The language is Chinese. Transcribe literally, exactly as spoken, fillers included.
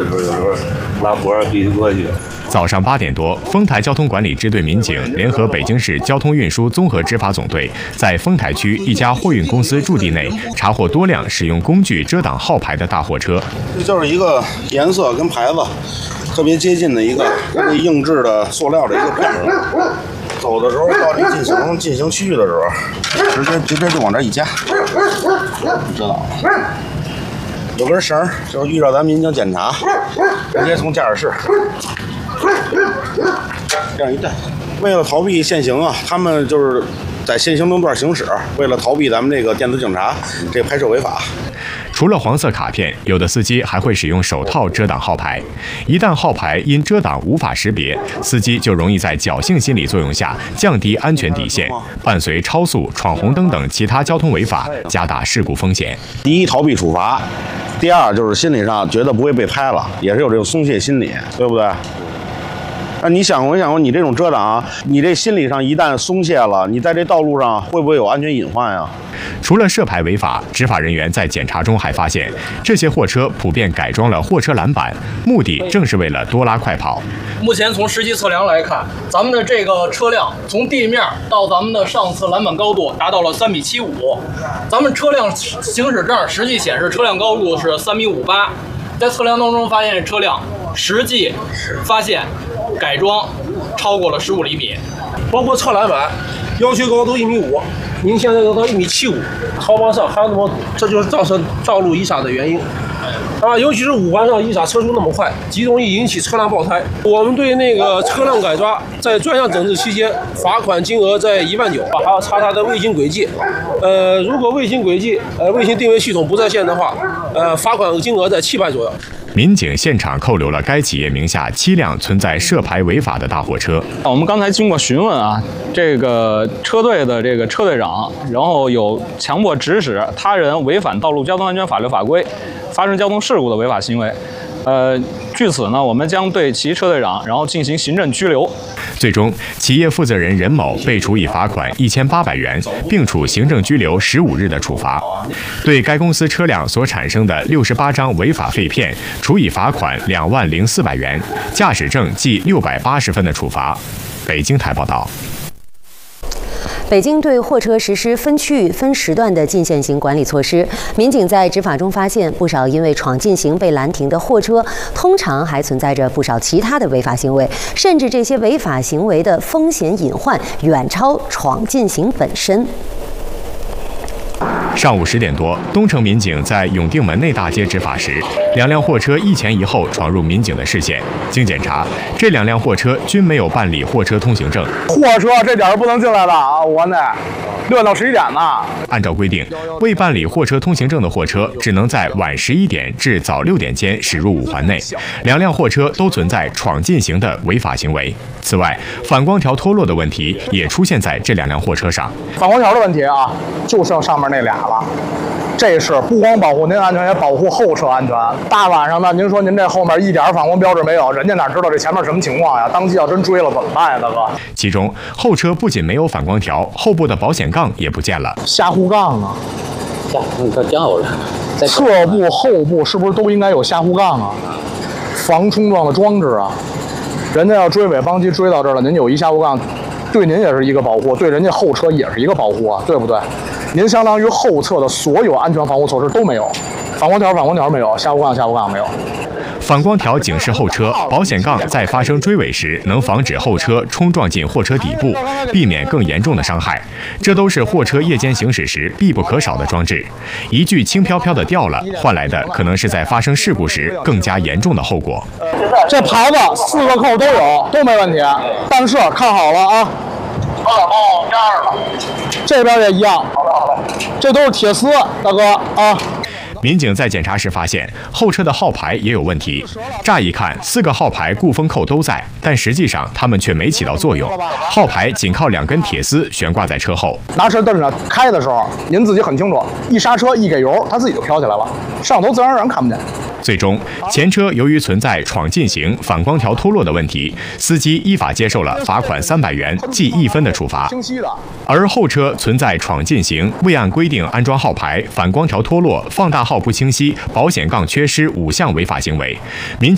时候有时候拉脖儿必须过去。 早上八点多，丰台交通管理支队民警联合北京市交通运输综合执法总队，在丰台区一家货运公司驻地内查获多辆使用工具遮挡号牌的大货车。 这就是一个颜色跟牌子特别接近的一个硬质的塑料的一个片儿。走的时候到这进行进行区域的时候，直接直接就往这一夹，知道吗？有根绳，就是遇到咱民警检查，直接从驾驶室这样一带。为了逃避限行啊，他们就是在限行灯段行驶，为了逃避咱们这个电子警察，这拍摄违法。 除了黄色卡片，有的司机还会使用手套遮挡号牌。一旦号牌因遮挡无法识别，司机就容易在侥幸心理作用下降低安全底线，伴随超速、闯红灯等其他交通违法，加大事故风险。 第一，逃避处罚；第二，就是心理上觉得不会被拍了，也是有这种松懈心理，对不对？那你想过，你想过，你这种遮挡，你这心理上一旦松懈了，你在这道路上会不会有安全隐患呀？ 除了涉牌违法，执法人员在检查中还发现，这些货车普遍改装了货车栏板，目的正是为了多拉快跑。 目前从实际测量来看，咱们的这个车辆从地面到咱们的上侧栏板高度达到了三米七五，咱们车辆行驶证实际显示车辆高度是三米五八，在测量当中发现车辆实际发现改装超过了十五厘米， 包括侧栏板要求高度一米五，您现在都到一米七五，超往上还有那么，这就是造成道路遗刹的原因。啊，尤其是五环上遗刹车速那么快，极容易引起车辆爆胎。我们对那个车辆改抓在专项整治期间，罚款金额在一万九，还要查他的卫星轨迹。呃，如果卫星轨迹呃卫星定位系统不在线的话，呃，罚款金额在七百左右。 民警现场扣留了该企业名下七辆存在涉牌违法的大货车。 我们刚才经过询问啊，这个车队的这个车队长，然后有强迫指使他人违反道路交通安全法律法规，发生交通事故的违法行为。呃，据此呢，我们将对其车队长然后进行行政拘留。 最终，企业负责人任某被处以罚款一千八百元，并处行政拘留十五日的处罚。对该公司车辆所产生的六十八张违法废片，处以罚款两万零四百元，驾驶证记六百八十分的处罚。北京台报道。 北京对货车实施分区域、分时段的禁限行管理措施。民警在执法中发现，不少因为闯禁行被拦停的货车，通常还存在着不少其他的违法行为，甚至这些违法行为的风险隐患远超闯禁行本身。 上午十点多，东城民警在永定门内大街执法时，两辆货车一前一后闯入民警的视线。经检查，这两辆货车均没有办理货车通行证。 货车这点儿不能进来的啊！我呢，六点到十一点呢。 按照规定，未办理货车通行证的货车只能在晚十一点至早六点间驶入五环内。两辆货车都存在闯禁行的违法行为。此外，反光条脱落的问题也出现在这两辆货车上。 反光条的问题啊，就剩上面那俩了。这是不光保护您安全，也保护后车安全。大晚上的，您说您这后面一点反光标志没有，人家哪知道这前面什么情况呀？当即要真追了怎么办呀，大哥？ 其中后车不仅没有反光条，后部的保险杠也不见了。 下护杠啊， 下它掉了。 侧部、后部是不是都应该有下护杠啊？防冲撞的装置啊，人家要追尾帮机追到这儿了，您有一下护杠，对您也是一个保护，对人家后车也是一个保护啊，对不对？您相当于后侧的所有安全防护措施都没有，反光条、反光条没有，下护杠、下护杠没有。 反光条警示后车，保险杠在发生追尾时能防止后车冲撞进货车底部，避免更严重的伤害。这都是货车夜间行驶时必不可少的装置。一具轻飘飘的掉了，换来的可能是在发生事故时更加严重的后果。 这牌子四个扣都有，都没问题。但是看好了啊， 哦，这样了， 这边也一样。这都是铁丝，大哥啊。 民警在检查时发现，后车的号牌也有问题。乍一看，四个号牌固风扣都在，但实际上它们却没起到作用。号牌仅靠两根铁丝悬挂在车后。 拿车蹬着开的时候，您自己很清楚，一刹车一给油，它自己就飘起来了，上头自然而然看不见。 最终，前车由于存在闯禁行、反光条脱落的问题，司机依法接受了罚款三百元、记一分的处罚。而后车存在闯禁行、未按规定安装号牌、反光条脱落、放大号不清晰、保险杠缺失五项违法行为，民警